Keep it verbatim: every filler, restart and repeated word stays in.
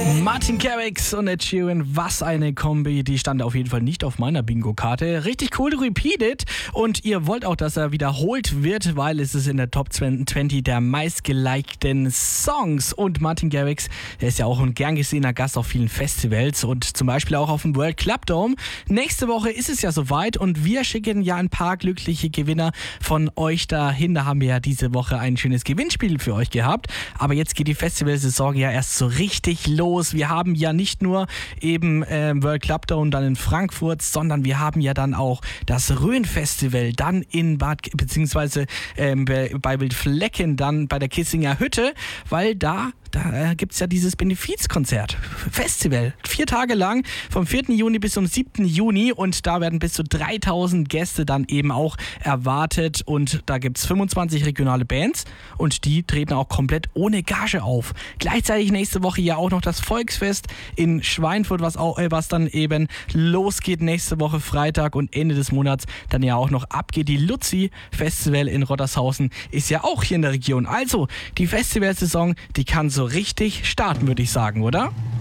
Martin Garrix und Ed Sheeran, was eine Kombi, die stand auf jeden Fall nicht auf meiner Bingo-Karte. Richtig cool, repeated, und ihr wollt auch, dass er wiederholt wird, weil es ist in der Top zwanzig der meistgelikten Songs. Und Martin Garrix, der ist ja auch ein gern gesehener Gast auf vielen Festivals und zum Beispiel auch auf dem World Club Dome. Nächste Woche ist es ja soweit und wir schicken ja ein paar glückliche Gewinner von euch dahin. Da haben wir ja diese Woche ein schönes Gewinnspiel für euch gehabt, aber jetzt geht die Festivalsaison ja erst so richtig los. Wir haben ja nicht nur eben äh, World Club Dome dann in Frankfurt, sondern wir haben ja dann auch das Rhön-Festival dann in Bad, beziehungsweise ähm, bei Wildflecken dann bei der Kissinger Hütte, weil da Da äh, gibt es ja dieses Benefizkonzert, Festival, vier Tage lang, vom vierten Juni bis zum siebten Juni, und da werden bis zu dreitausend Gäste dann eben auch erwartet, und da gibt es fünfundzwanzig regionale Bands und die treten auch komplett ohne Gage auf. Gleichzeitig nächste Woche ja auch noch das Volksfest in Schweinfurt, was, auch, äh, was dann eben losgeht nächste Woche Freitag, und Ende des Monats dann ja auch noch abgeht. Die Luzi Festival in Rottershausen ist ja auch hier in der Region. Also die Festivalsaison, die kann so richtig starten, würde ich sagen, oder?